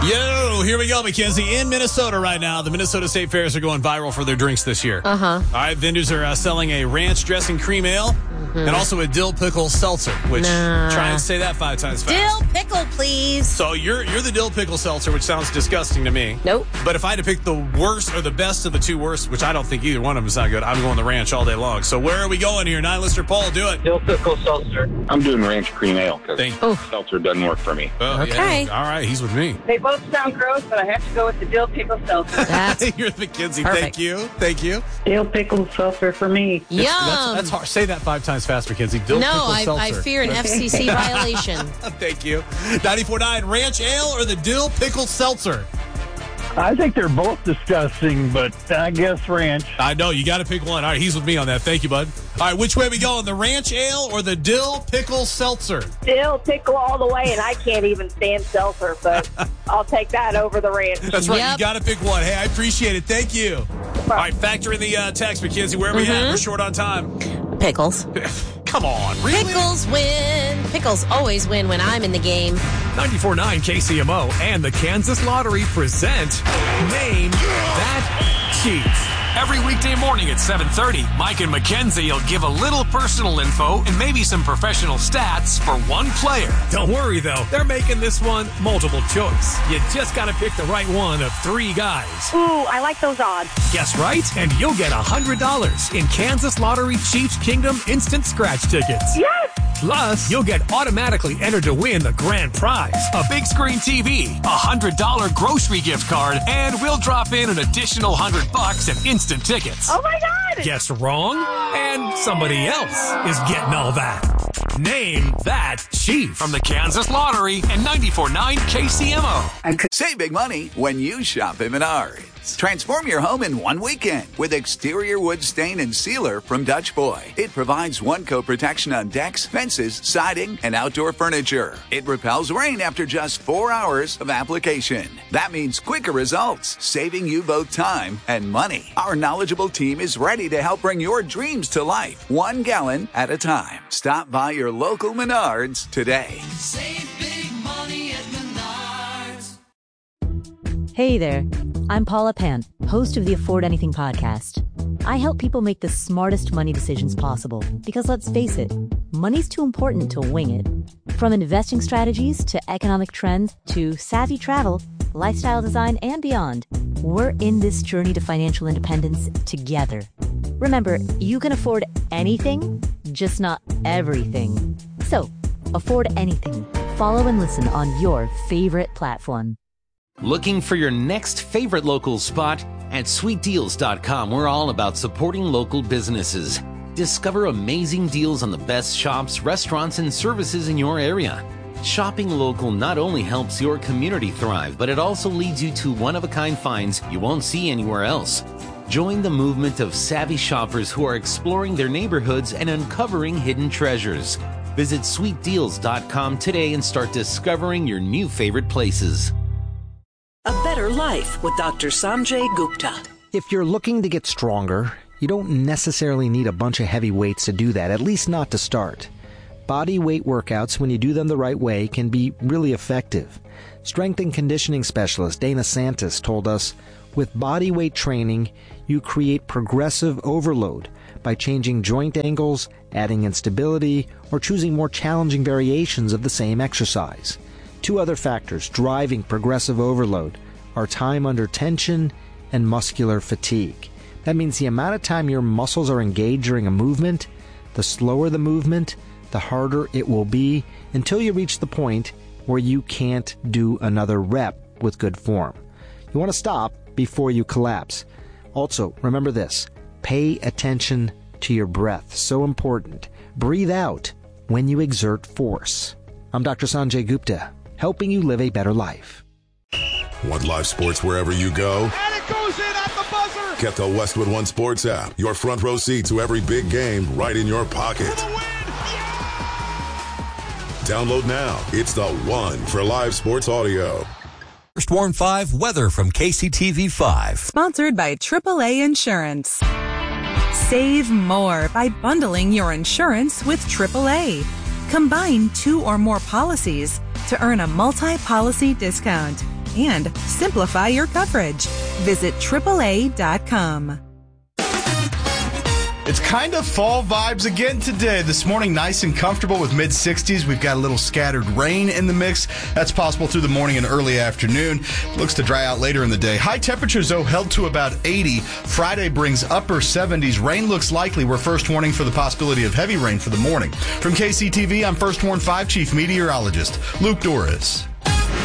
Yo, here we go, Mackenzie. In Minnesota right now, the Minnesota State Fairs are going viral for their drinks this year. All right, vendors are selling a ranch dressing cream ale and also a dill pickle seltzer, which try and say that 5 times fast. Dill pickle, please. So you're the dill pickle seltzer, which sounds disgusting to me. Nope. But if I had to pick the worst or the best of the two worst, which I don't think either one of them is not good, I'm going the ranch all day long. So where are we going here? 9-lister Paul, do it. Dill pickle seltzer. I'm doing ranch cream ale because seltzer doesn't work for me. Okay. Yeah. All right, he's with me. They both sound gross, but I have to go with the dill pickle seltzer. You're Mackenzie. Perfect. Thank you. Dill pickle seltzer for me. Yum. That's hard. Say that 5 times fast, Mackenzie. Dill pickle seltzer. I fear an FCC violation. Thank you. 94.9 Ranch Ale or the dill pickle seltzer? I think they're both disgusting, but I guess ranch. I know. You got to pick one. All right, he's with me on that. Thank you, bud. All right, which way we going? The ranch ale or the dill pickle seltzer? Dill pickle all the way, and I can't even stand seltzer, but I'll take that over the ranch. That's right. You got to pick one. Hey, I appreciate it. Thank you. All right, factor in the text, Mackenzie. Where are we at? We're short on time. Pickles. Come on. Really? Pickles win. Pickles always win when I'm in the game. 94.9 KCMO and the Kansas Lottery present Name That Chief. Every weekday morning at 7:30, Mike and Mackenzie will give a little personal info and maybe some professional stats for one player. Don't worry, though. They're making this one multiple choice. You just got to pick the right one of 3 guys. Ooh, I like those odds. Guess right, and you'll get $100 in Kansas Lottery Chiefs Kingdom instant scratch tickets. Yes! Plus, you'll get automatically entered to win the grand prize, a big screen TV, a $100 grocery gift card, and we'll drop in an additional $100 in instant tickets. Oh my God! Guess wrong? And somebody else is getting all that. Name That Chief from the Kansas Lottery and 94.9 KCMO. Save big money when you shop at Menards. Transform your home in one weekend with exterior wood stain and sealer from Dutch Boy. It provides one-coat protection on decks, fences, siding, and outdoor furniture. It repels rain after just 4 hours of application. That means quicker results, saving you both time and money. Our knowledgeable team is ready to help bring your dreams to life, 1 gallon at a time. Stop by your local Menards today. Save big money at Menards. Hey there, I'm Paula Pant, host of the Afford Anything podcast. I help people make the smartest money decisions possible because let's face it, money's too important to wing it. From investing strategies to economic trends to savvy travel, lifestyle design, and beyond, we're in this journey to financial independence together. Remember, you can afford anything, just not everything. So, afford anything. Follow and listen on your favorite platform. Looking for your next favorite local spot? At sweetdeals.com, we're all about supporting local businesses. Discover amazing deals on the best shops, restaurants, and services in your area. Shopping local not only helps your community thrive, but it also leads you to one-of-a-kind finds you won't see anywhere else. Join the movement of savvy shoppers who are exploring their neighborhoods and uncovering hidden treasures. Visit sweetdeals.com today and start discovering your new favorite places. A better life with Dr. Sanjay Gupta. If you're looking to get stronger, you don't necessarily need a bunch of heavy weights to do that, at least not to start. Body weight workouts, when you do them the right way, can be really effective. Strength and conditioning specialist Dana Santis told us, with body weight training, you create progressive overload by changing joint angles, adding instability, or choosing more challenging variations of the same exercise. 2 other factors driving progressive overload are time under tension and muscular fatigue. That means the amount of time your muscles are engaged during a movement, the slower the movement, the harder it will be until you reach the point where you can't do another rep with good form. You want to stop before you collapse. Also, remember this, pay attention to your breath. So important. Breathe out when you exert force. I'm Dr. Sanjay Gupta, helping you live a better life. Want live sports wherever you go? And it goes in at the buzzer! Get the Westwood One Sports app. Your front row seat to every big game right in your pocket. Download now. It's the one for live sports audio. First Warn 5 weather from KCTV 5. Sponsored by AAA Insurance. Save more by bundling your insurance with AAA. Combine 2 or more policies to earn a multi-policy discount. and simplify your coverage. Visit AAA.com. It's kind of fall vibes again today. This morning, nice and comfortable with mid-60s. We've got a little scattered rain in the mix. That's possible through the morning and early afternoon. Looks to dry out later in the day. High temperatures, though, held to about 80. Friday brings upper 70s. Rain looks likely. We're first warning for the possibility of heavy rain for the morning. From KCTV, I'm First Warn 5 Chief Meteorologist Luke Doris.